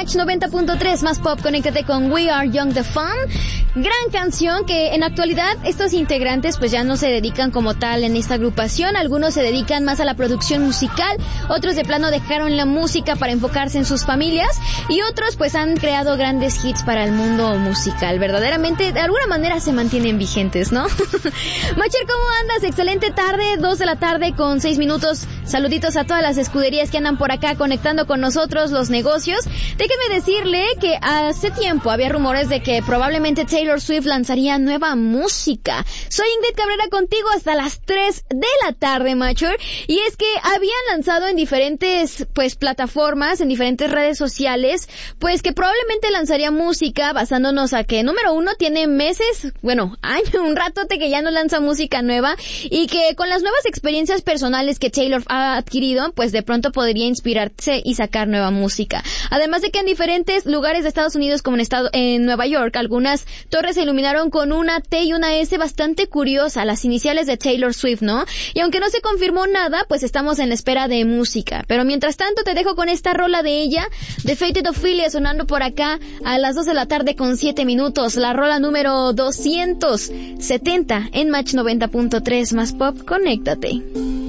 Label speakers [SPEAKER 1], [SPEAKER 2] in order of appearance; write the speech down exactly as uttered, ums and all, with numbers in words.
[SPEAKER 1] Match noventa punto tres más pop, conéctate con We Are Young the Fun. Gran canción que en actualidad estos integrantes pues ya no se dedican como tal en esta agrupación. Algunos se dedican más a la producción musical, otros de plano dejaron la música para enfocarse en sus familias y otros pues han creado grandes hits para el mundo musical. Verdaderamente de alguna manera se mantienen vigentes, ¿no? Macher, ¿cómo andas? Excelente tarde, dos de la tarde con seis minutos. Saluditos a todas las escuderías que andan por acá conectando con nosotros los negocios. Déjeme decirle que hace tiempo había rumores de que probablemente Taylor Swift lanzaría nueva música. Soy Ingrid Cabrera contigo hasta las tres de la tarde, Macher. Y es que habían lanzado en diferentes pues plataformas, en diferentes redes sociales, pues que probablemente lanzaría música basándonos a que, número uno, tiene meses, bueno, año, un ratote que ya no lanza música nueva y que con las nuevas experiencias personales que Taylor ha adquirido, pues de pronto podría inspirarse y sacar nueva música. Además de que en diferentes lugares de Estados Unidos, como en, estado, en Nueva York, algunas torres se iluminaron con una T y una S bastante curiosa, las iniciales de Taylor Swift, ¿no? Y aunque no se confirmó nada, pues estamos en la espera de música. Pero mientras tanto te dejo con esta rola de ella, de Fated Ophelia, sonando por acá a las dos de la tarde con siete minutos, la rola número doscientos setenta en Match noventa punto tres más pop, conéctate.